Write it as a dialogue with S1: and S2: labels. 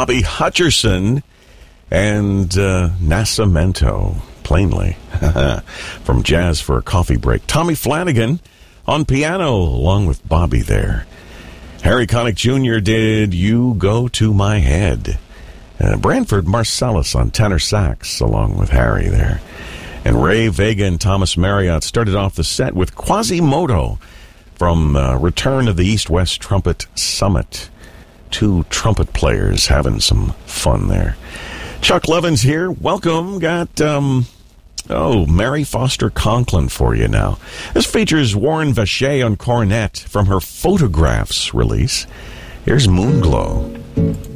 S1: Bobby Hutcherson and Nascimento, plainly, from Jazz for a Coffee Break. Tommy Flanagan on piano, along with Bobby there. Harry Connick Jr. did You Go to My Head. Branford Marsalis on tenor sax, along with Harry there. And Ray Vega and Thomas Marriott started off the set with Quasimodo from Return of the East-West Trumpet Summit. Two trumpet players having some fun there. Chuck Levins here. Welcome. Got, Mary Foster Conklin for you now. This features Warren Vacher on cornet from her Photographs release. Here's Moonglow.